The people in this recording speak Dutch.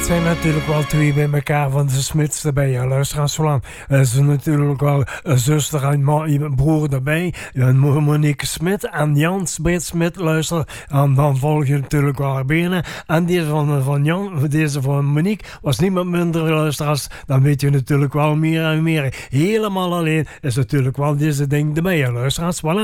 zijn natuurlijk wel twee bij elkaar van de Smits erbij. Ja, luisteraars van er is natuurlijk wel een zuster en broer erbij. Monique Smit en Jans Brits Smit, luister. En dan volg je natuurlijk wel binnen. En deze van Jan, deze van Monique was niemand minder, luisteraars. Dan weet je natuurlijk wel meer en meer. Helemaal alleen is natuurlijk wel deze ding erbij, luisteraars. Voilà.